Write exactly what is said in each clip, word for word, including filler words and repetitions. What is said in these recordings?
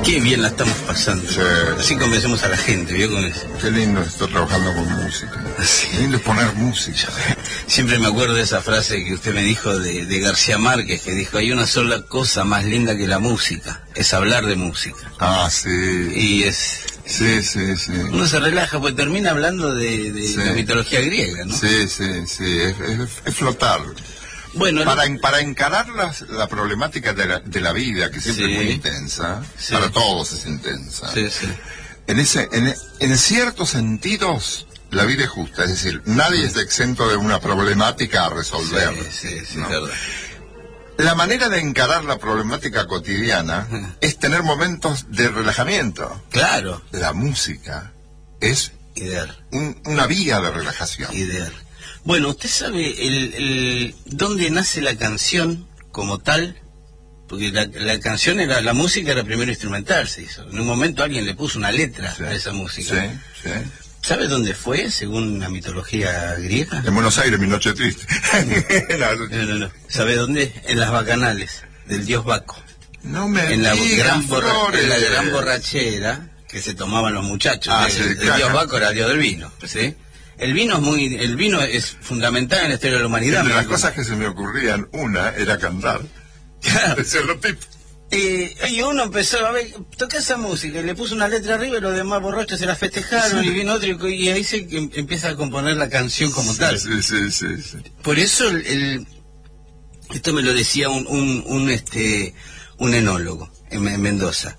Qué bien la estamos pasando. Sí. Así convencemos a la gente, ¿vio? Con eso. Qué lindo estar trabajando con música. Sí. Qué lindo es poner música. Siempre me acuerdo de esa frase que usted me dijo de, de García Márquez, que dijo, hay una sola cosa más linda que la música, es hablar de música. Ah, sí. Y es... Sí, sí, sí. Uno se relaja, pues termina hablando de, de Sí. la mitología griega, ¿no? Sí, sí, sí. Es, es, es flotar. Bueno, Para, no- en- para encarar las- la problemática de la, de la vida, que siempre Sí. es muy intensa, Sí. para todos es intensa. sí, sí. En ese, en, en ciertos sentidos, la vida es justa, es decir, nadie está exento de una problemática a resolver. Sí, sí, sí, ¿no? es verdad. La manera de encarar la problemática cotidiana Ajá. es tener momentos de relajamiento. Claro, La música es ideal, un- una vía de relajación. ideal. Bueno, ¿usted sabe el, el dónde nace la canción como tal? Porque la, la canción era, la música era primero instrumental, se hizo. En un momento alguien le puso una letra Sí. a esa música. Sí, sí. ¿Sabe dónde fue, según la mitología griega? En Buenos Aires, mi noche triste. No, no, no. ¿Sabe dónde? En las bacanales del dios Baco. No me En la, digas, gran borra- Flores. en la gran borrachera que se tomaban los muchachos. Ah, el, sí, el claro. dios Baco era el dios del vino, ¿sí? El vino es muy, el vino es fundamental en la historia de la humanidad. Entre me las acuerdo. cosas que se me ocurrían, una era cantar. Claro. Decían los tipos. Eh, y uno empezó a ver, toca esa música, y le puso una letra arriba y los demás borrachos se la festejaron, Sí. y vino otro, y, y ahí se em- empieza a componer la canción como tal. Sí, sí, sí, sí. Por eso el, el- esto me lo decía un, un, un, este un enólogo en, en Mendoza,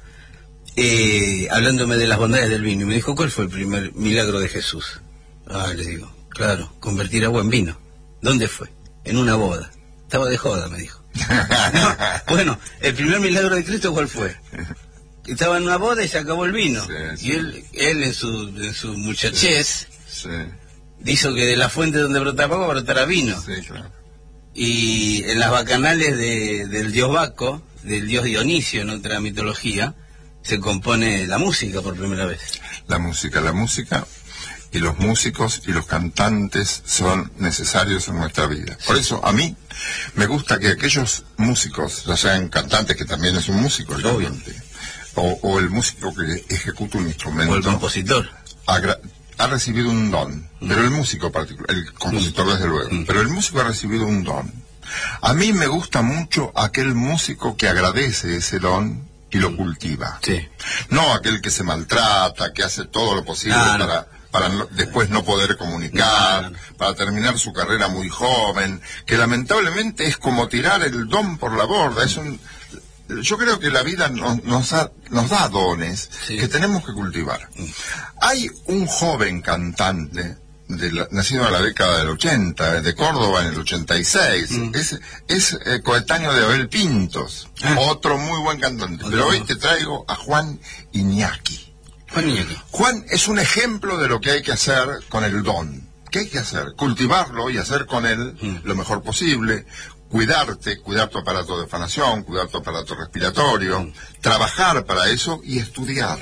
eh, hablándome de las bondades del vino, y me dijo, ¿cuál fue el primer milagro de Jesús? Ah, le digo, claro, convertir agua en vino. ¿Dónde fue? En una boda. Estaba de joda, me dijo. No, bueno, el primer milagro de Cristo, ¿cuál fue? Estaba en una boda y se acabó el vino. Sí, sí. Y él, él en su, en su muchachez, Sí, hizo que de la fuente donde brotaba agua brotara vino. sí, claro. Y en las bacanales de, del dios Baco, del dios Dionisio en otra mitología, se compone la música por primera vez. La música, la música y los músicos y los cantantes son necesarios en nuestra vida. Por eso a mí me gusta que aquellos músicos, ya sean cantantes, que también es un músico, el Obvio. cantante, o, o el músico que ejecuta un instrumento, O el compositor. agra- ha recibido un don, pero el músico particular, el compositor desde luego, Mm. pero el músico ha recibido un don. A mí me gusta mucho aquel músico que agradece ese don y lo cultiva. Sí. No aquel que se maltrata, que hace todo lo posible Ah, no. para, para no- después no poder comunicar, No, no, no. para terminar su carrera muy joven, que lamentablemente es como tirar el don por la borda. Es un, yo creo que la vida nos, nos, da, nos da dones Sí. que tenemos que cultivar. Hay un joven cantante de la- nacido en la década del ochenta, de Córdoba en el ochenta y seis, Mm. es, es eh, coetáneo de Abel Pintos, Ah. otro muy buen cantante. Otro Pero hoy más. te traigo a Juan Iñaki. Juan Iñaki. Juan es un ejemplo de lo que hay que hacer con el don. ¿Qué hay que hacer? Cultivarlo y hacer con él Mm. lo mejor posible. Cuidarte, cuidar tu aparato de fonación, cuidar tu aparato respiratorio, Mm. trabajar para eso y estudiar.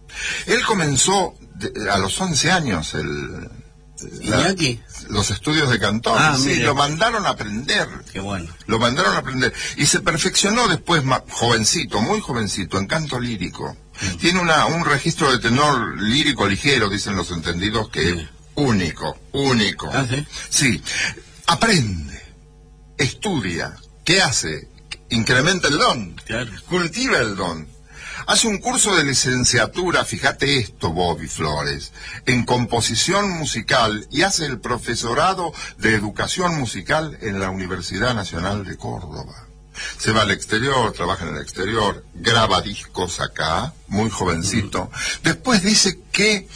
Él comenzó de- a los once años el, la- Iñaki. los estudios de cantón. Ah, sí, mire. lo mandaron a aprender. Qué bueno. Lo mandaron a aprender. Y se perfeccionó después, ma- jovencito, muy jovencito, en canto lírico. Tiene una, un registro de tenor lírico ligero, dicen los entendidos, que es único, único. Ah, ¿sí? Sí. Aprende, estudia. ¿Qué hace? Incrementa el don. Claro. Cultiva el don. Hace un curso de licenciatura, fíjate esto, Bobby Flores, en composición musical y hace el profesorado de educación musical en la Universidad Nacional de Córdoba. Se va al exterior, trabaja en el exterior, graba discos acá, muy jovencito. Después dice que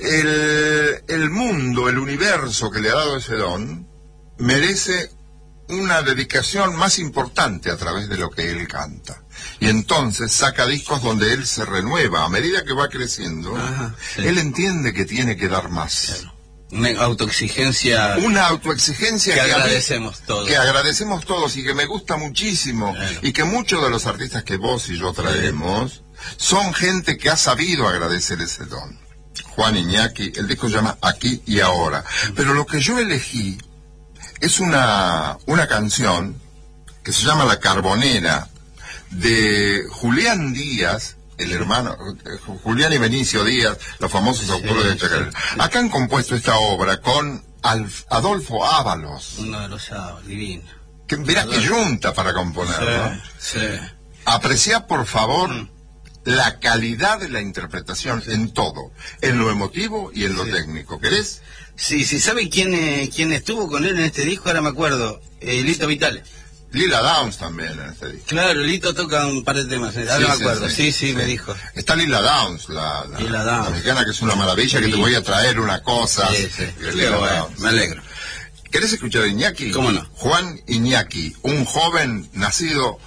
el, el mundo, el universo que le ha dado ese don, merece una dedicación más importante a través de lo que él canta. Y entonces saca discos donde él se renueva. A medida que va creciendo, Ajá, sí. él entiende que tiene que dar más. Claro. Una autoexigencia Una autoexigencia que que, a mí- agradecemos todos. que agradecemos todos y que me gusta muchísimo. Claro. Y que muchos de los artistas que vos y yo traemos son gente que ha sabido agradecer ese don. Juan Iñaki, el disco se llama Aquí y Ahora. Pero lo que yo elegí es una, una canción que se llama La Carbonera, de Julián Díaz el hermano, Julián y Benicio Díaz, los famosos autores sí, de Chacarera. Sí. Acá han compuesto esta obra con Alf, Adolfo Ábalos. Uno de los Ábalos, divino. Que verás que junta para componer, sí, ¿no? Sí. Aprecia, por favor, mm. la calidad de la interpretación sí. en todo, en lo emotivo y en lo sí. técnico. ¿Querés? Sí, sí. ¿Sabe quién, eh, quién estuvo con él en este disco? Ahora me acuerdo. Eh, Lito Vitale. Lila Downs también en este disco. Claro, Lito toca un par de temas. Ahora sí, me acuerdo. Sí sí, sí, sí, sí, me dijo. Está Lila Downs, la, la, Lila la Downs. mexicana, que es una maravilla, sí. que te voy a traer una cosa. Sí, sí. Lila bueno, Downs. me alegro. ¿Querés escuchar a Iñaki? ¿Cómo no? Juan Iñaki, un joven nacido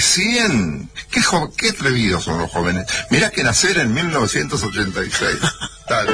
recién. Qué, jo qué atrevidos son los jóvenes. Mirá que nacer en mil novecientos ochenta y seis.